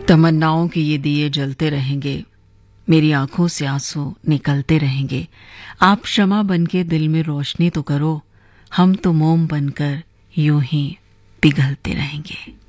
तमन्नाओं के ये दिए जलते रहेंगे, मेरी आंखों से आंसू निकलते रहेंगे। आप शमा बनके दिल में रोशनी तो करो, हम तो मोम बनकर यूं ही पिघलते रहेंगे।